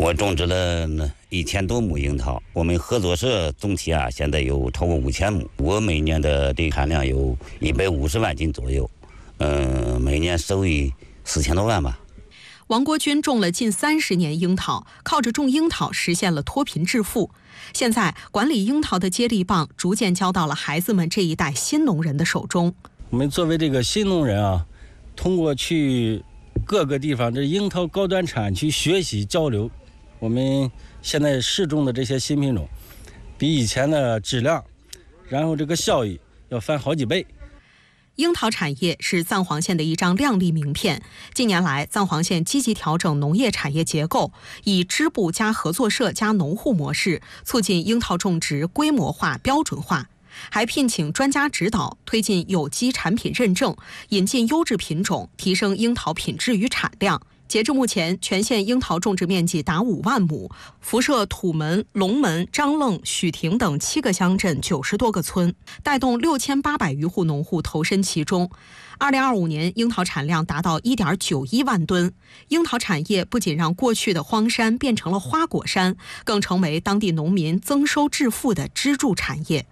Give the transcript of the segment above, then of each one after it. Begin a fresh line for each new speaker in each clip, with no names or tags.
我种植了1000多亩樱桃，我们合作社总体现在有超过5000亩，我每年的产量有150万斤左右，每年收益4000多万吧。
王国军种了近30年樱桃，靠着种樱桃实现了脱贫致富。现在管理樱桃的接力棒逐渐交到了孩子们这一代新农人的手中。
我们作为这个新农人通过去各个地方这樱桃高端产区学习交流，我们现在试种的这些新品种比以前的质量，然后这个效益要翻好几倍。
樱桃产业是藏黄县的一张亮丽名片。近年来，藏黄县积极调整农业产业结构，以支部加合作社加农户模式，促进樱桃种植规模化、标准化，还聘请专家指导，推进有机产品认证，引进优质品种，提升樱桃品质与产量。截至目前，全县樱桃种植面积达5万亩，辐射土门、龙门、张楞、许亭等7个乡镇90多个村，带动6800余户农户投身其中。2025年，樱桃产量达到1.91万吨。樱桃产业不仅让过去的荒山变成了花果山，更成为当地农民增收致富的支柱产业。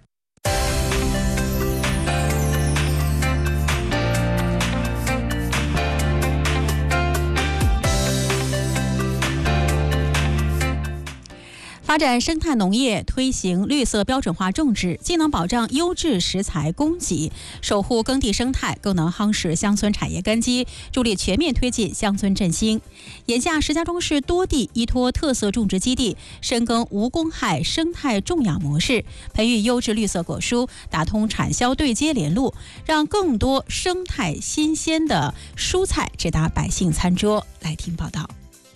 发展生态农业，推行绿色标准化种植，既能保障优质食材供给，守护耕地生态，更能夯实乡村产业根基，助力全面推进乡村振兴。眼下，石家庄市多地依托特色种植基地，深耕无公害生态种养模式，培育优质绿色果蔬，打通产销对接联路，让更多生态新鲜的蔬菜直达百姓餐桌。来听报道。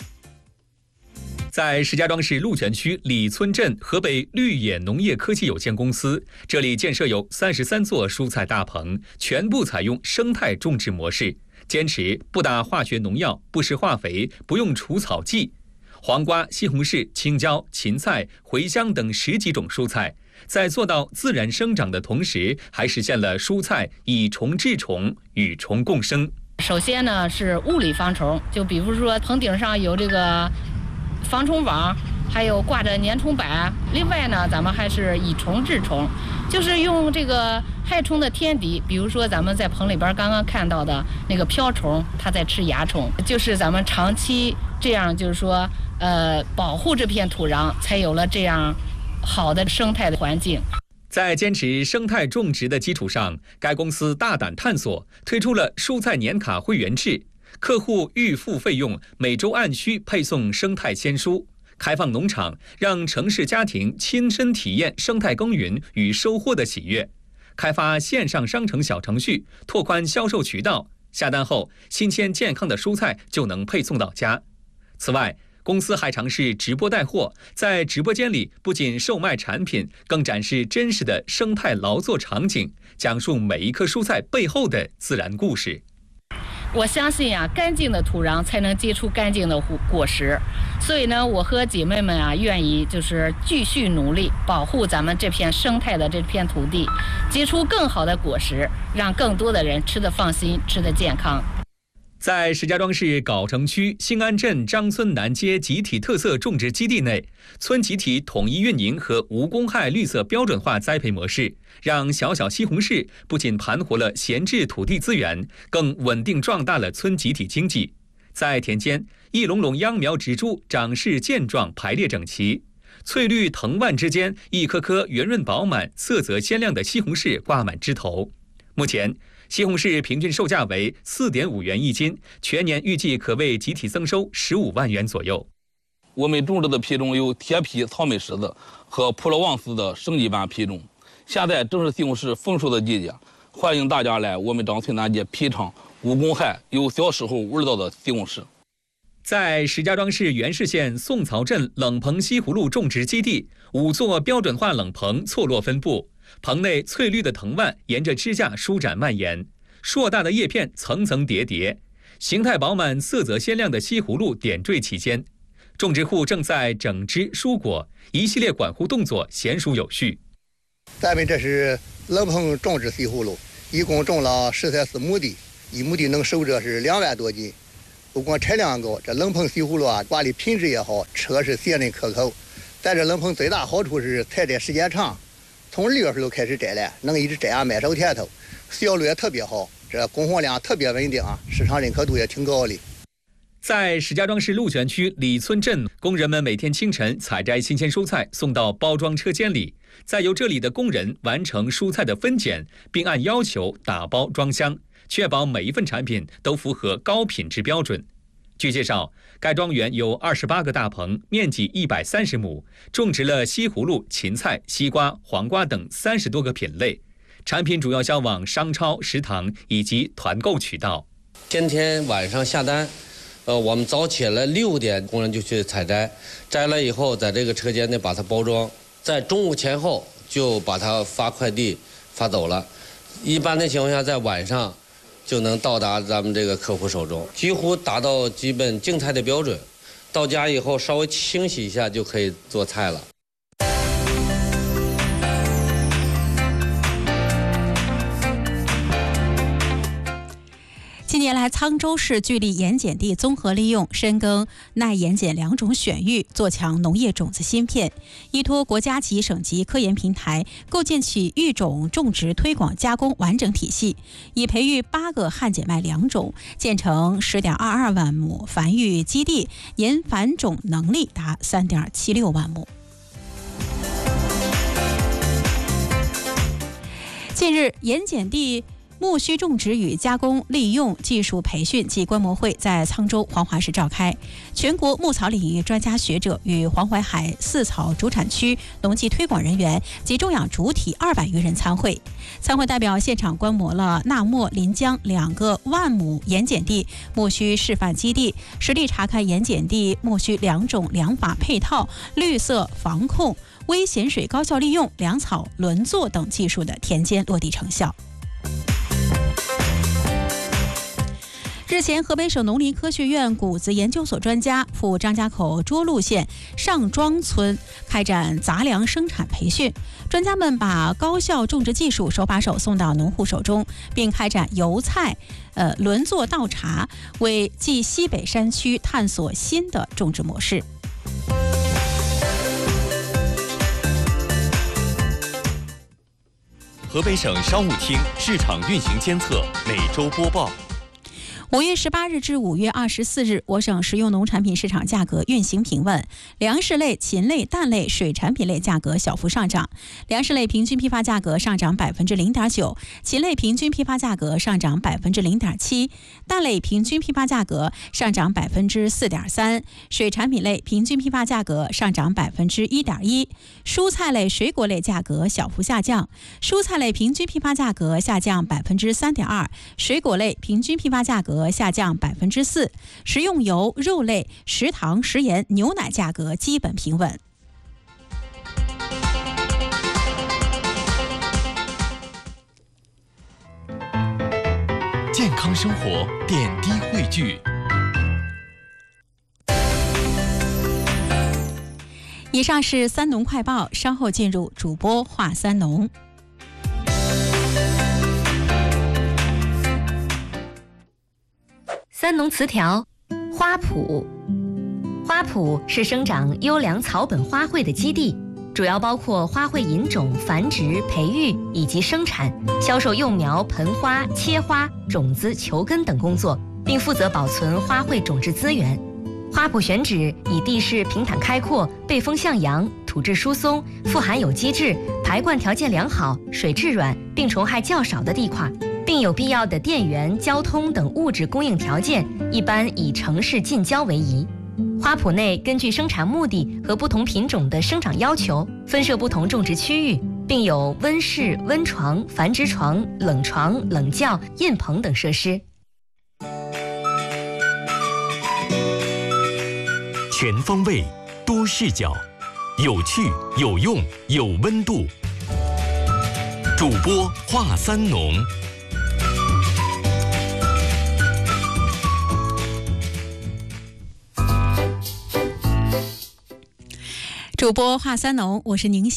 在石家庄市鹿泉区李村镇河北绿野农业科技有限公司，这里建设有33座蔬菜大棚，全部采用生态种植模式，坚持不打化学农药、不施化肥、不用除草剂。黄瓜、西红柿、青椒、芹菜、茴香等10几种蔬菜，在做到自然生长的同时，还实现了蔬菜以虫治虫，与虫共生。
首先呢是物理防虫，就比如说棚顶上有这个防虫网，还有挂着粘虫板。另外呢，咱们还是以虫治虫，就是用这个害虫的天敌，比如说咱们在棚里边刚刚看到的那个瓢虫，它在吃蚜虫，就是咱们长期这样，就是说保护这片土壤，才有了这样好的生态的环境。
在坚持生态种植的基础上，该公司大胆探索，推出了蔬菜年卡会员制。客户预付费用，每周按需配送生态鲜蔬，开放农场，让城市家庭亲身体验生态耕耘与收获的喜悦。开发线上商城小程序，拓宽销售渠道，下单后新鲜健康的蔬菜就能配送到家。此外，公司还尝试直播带货，在直播间里不仅售卖产品，更展示真实的生态劳作场景，讲述每一颗蔬菜背后的自然故事。
我相信干净的土壤才能结出干净的果实，所以呢，我和姐妹们愿意就是继续努力保护咱们这片生态的这片土地，结出更好的果实，让更多的人吃得放心，吃得健康。
在石家庄市藁城区兴安镇张村南街集体特色种植基地内，村集体统一运营和无公害绿色标准化栽培模式，让小小西红柿不仅盘活了闲置土地资源，更稳定壮大了村集体经济。在田间，一垄垄秧苗植株长势健壮，排列整齐，翠绿藤蔓之间，一颗颗圆润饱满、色泽鲜亮的西红柿挂满枝头。目前，西红柿平均售价为4.5元一斤，全年预计可为集体增收15万元左右。
我们种植的品种有铁皮草莓柿子和普罗旺斯的升级版品种。现在正是西红柿丰收的季节，欢迎大家来我们张村南街品尝无公害、有小时候味道的西红柿。
在石家庄市元氏县宋曹镇冷棚西葫芦种植基地，5座标准化冷棚错落分布。棚内翠绿的藤蔓沿着支架舒展蔓延，硕大的叶片层层叠叠，形态饱满、色泽鲜亮的西葫芦点缀其间。种植户正在整枝疏果，一系列管护动作娴熟有序。
咱们这是冷棚种植西葫芦，一共种了13、14亩地，一亩地能收着是2万多斤。 不光产量高，这冷棚西葫芦啊，挂的品质也好，吃的是鲜嫩可口。在这冷棚最大好处是采摘时间长，从6月份就开始摘了，能一直摘下麦梢甜头，效率也特别好，这供货量特别稳定啊，市场认可度也挺高的。
在石家庄市鹿泉区李村镇，工人们每天清晨采摘新鲜蔬菜，送到包装车间里，再由这里的工人完成蔬菜的分拣，并按要求打包装箱，确保每一份产品都符合高品质标准。据介绍，该庄园有28个大棚，面积130亩，种植了西葫芦、芹菜、西瓜、黄瓜等30多个品类，产品主要销往商超、食堂以及团购渠道。
今天晚上下单。我们早起来6点，工人就去采摘，摘了以后，在这个车间内把它包装，在中午前后就把它发快递发走了。一般的情况下，在晚上就能到达咱们这个客户手中，几乎达到基本静态的标准。到家以后稍微清洗一下就可以做菜了。
近年来，沧州市聚力盐碱地综合利用深耕耐盐碱2种选育，做强农业种子芯片，依托国家级、省级科研平台，构建起育种种植推广加工完整体系，已培育8个旱碱麦2种，建成10.22万亩繁育基地，年繁种能力达3.76万亩。近日，盐碱地苜蓿种植与加工利用技术培训暨观摩会在沧州黄华市召开，全国牧草领域专家学者与黄淮海饲草主产区农技推广人员及种养主体200余人参会。参会代表现场观摩了纳墨、临江2个万亩盐碱地苜蓿示范基地，实地查看盐碱地苜蓿2种良法配套、绿色防控、微咸水高效利用、粮草轮作等技术的田间落地成效。日前，河北省农林科学院谷子研究所专家赴张家口涿鹿县上庄村开展杂粮生产培训，专家们把高效种植技术手把手送到农户手中，并开展油菜轮作倒茶，为冀西北山区探索新的种植模式。
河北省商务厅市场运行监测每周播报。
5月18日至5月24日，我省食用农产品市场价格运行平稳，粮食类、禽类、蛋类、水产品类价格小幅上涨，粮食类平均批发价格上涨0.9%，禽类平均批发价格上涨0.7%，蛋类平均批发价格上涨4.3%，水产品类平均批发价格上涨1.1%，蔬菜类、水果类价格小幅下降，蔬菜类平均批发价格下降3.2%，水果类平均批发价格下降4%，食用油、肉类、食糖、食盐、牛奶价格基本平稳。
健康生活点滴汇聚。
以上是三农快报，稍后进入主播话三农。
三农词条：花圃。花圃是生长优良草本花卉的基地，主要包括花卉引种、繁殖、培育以及生产、销售幼苗、盆花、切花、种子、球根等工作，并负责保存花卉种质资源。花圃选址以地势平坦开阔、背风向阳、土质疏松、富含有机质、排灌条件良好、水质软、病虫害较少的地块，并有必要的电源、交通等物质供应条件，一般以城市近郊为宜。花圃内根据生产目的和不同品种的生长要求，分设不同种植区域，并有温室、温床、繁殖床、冷床、冷窖、印棚等设施。
全方位、多视角，有趣、有用、有温度。主播话三农。
主播话三农，我是宁鑫。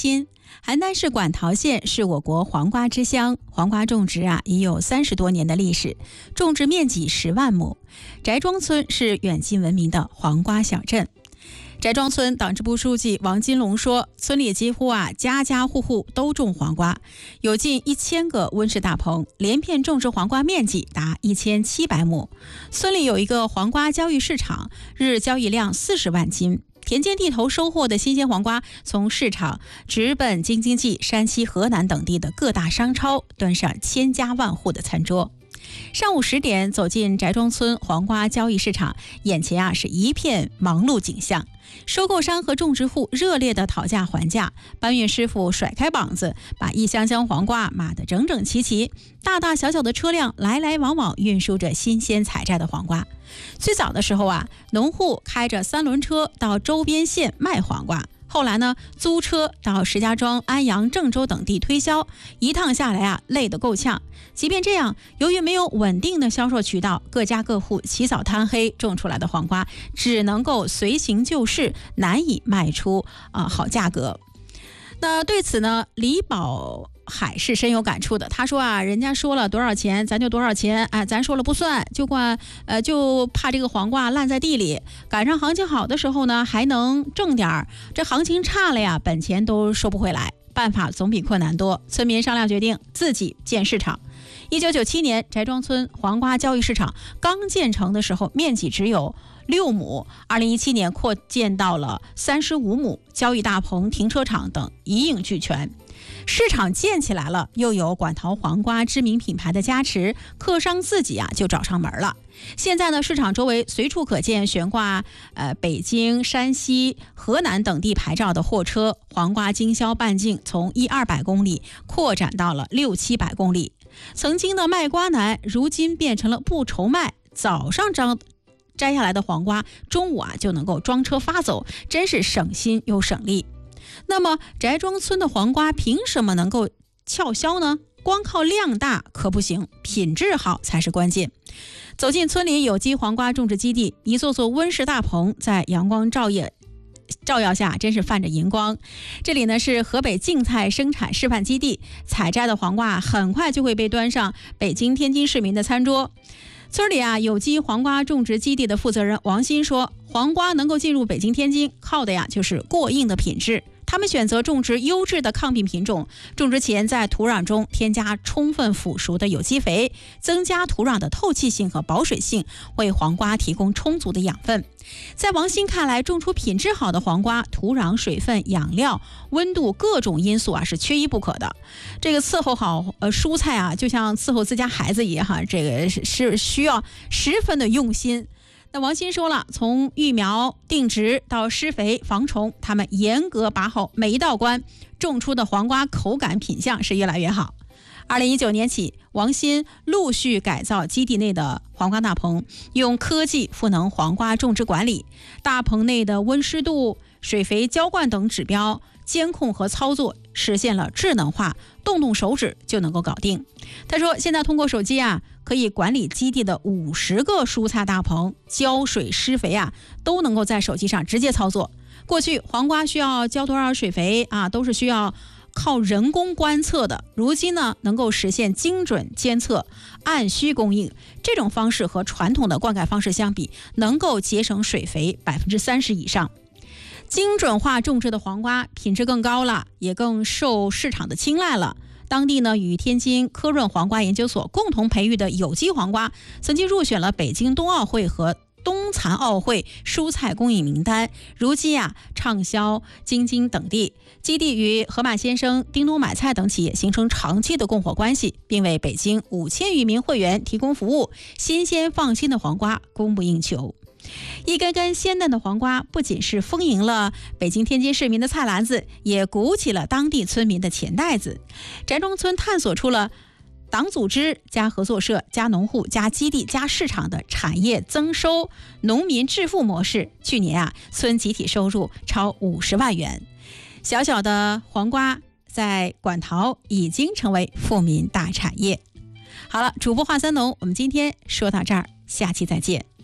邯郸市馆陶县是我国黄瓜之乡，黄瓜种植已有30多年的历史，种植面积10万亩。翟庄村是远近闻名的黄瓜小镇。翟庄村党支部书记王金龙说，村里几乎家家户户都种黄瓜，有近1000个温室大棚，连片种植黄瓜面积达1700亩。村里有一个黄瓜交易市场，日交易量40万斤。田间地头收获的新鲜黄瓜从市场直奔京津冀、山西、河南等地的各大商超，端上千家万户的餐桌。上午10点走进翟庄村黄瓜交易市场，眼前是一片忙碌景象。收购商和种植户热烈的讨价还价，搬运师傅甩开膀子，把一箱箱黄瓜码得整整齐齐，大大小小的车辆来来往往运输着新鲜采摘的黄瓜。最早的时候农户开着3轮车到周边县卖黄瓜，后来呢，租车到石家庄、安阳、郑州等地推销，一趟下来累得够呛。即便这样，由于没有稳定的销售渠道，各家各户起早贪黑种出来的黄瓜只能够随行就市，难以卖出好价格。那对此呢，李宝海是深有感触的。他说人家说了多少钱咱就多少钱，咱说了不算，就怕这个黄瓜烂在地里，赶上行情好的时候呢还能挣点，这行情差了本钱都收不回来，办法总比困难多。村民商量决定自己建市场。1997年，翟庄村黄瓜交易市场刚建成的时候，面积只有6亩，2017年扩建到了35亩，交易大棚、停车场等一应俱全。市场建起来了，又有馆陶黄瓜知名品牌的加持，客商自己就找上门了。现在呢，市场周围随处可见悬挂北京、山西、河南等地牌照的货车，黄瓜经销半径从100-200公里扩展到了600-700公里。曾经的卖瓜难，如今变成了不愁卖，早上摘下来的黄瓜，中午就能够装车发走，真是省心又省力。那么翟庄村的黄瓜凭什么能够翘销呢？光靠量大可不行，品质好才是关键。走进村里有机黄瓜种植基地，一座座温室大棚在阳光照耀下真是泛着银光。这里呢是河北净菜生产示范基地，采摘的黄瓜很快就会被端上北京、天津市民的餐桌。村里有机黄瓜种植基地的负责人王鑫说，黄瓜能够进入北京、天津，靠的就是过硬的品质。他们选择种植优质的抗病品种，种植前在土壤中添加充分腐熟的有机肥，增加土壤的透气性和保水性，为黄瓜提供充足的养分。在王鑫看来，种出品质好的黄瓜，土壤、水分、养料、温度各种因素是缺一不可的。这个伺候好蔬菜就像伺候自家孩子一样这个是需要十分的用心。那王鑫说了，从育苗、定植到施肥、防虫，他们严格把好每一道关，种出的黄瓜口感、品相是越来越好。2019年起，王鑫陆续改造基地内的黄瓜大棚，用科技赋能黄瓜种植管理，大棚内的温湿度、水肥浇灌等指标监控和操作实现了智能化，动手指就能够搞定。他说，现在通过手机可以管理基地的50个蔬菜大棚，浇水、施肥都能够在手机上直接操作。过去黄瓜需要浇多少水肥都是需要靠人工观测的，如今呢能够实现精准监测、按需供应。这种方式和传统的灌溉方式相比，能够节省水肥30%以上。精准化种植的黄瓜品质更高了，也更受市场的青睐了。当地呢与天津科润黄瓜研究所共同培育的有机黄瓜，曾经入选了北京冬奥会和冬残奥会蔬菜供应名单，如今畅销京津等地。基地与盒马鲜生、叮咚买菜等企业形成长期的供货关系，并为北京5000余名会员提供服务，新鲜放心的黄瓜供不应求。一根根鲜嫩的黄瓜不仅是丰盈了北京、天津市民的菜篮子，也鼓起了当地村民的钱袋子。翟庄村探索出了党组织加合作社加农户加基地加市场的产业增收、农民致富模式。去年村集体收入超50万元。小小的黄瓜在馆陶已经成为富民大产业。好了，主播话三农，我们今天说到这儿，下期再见。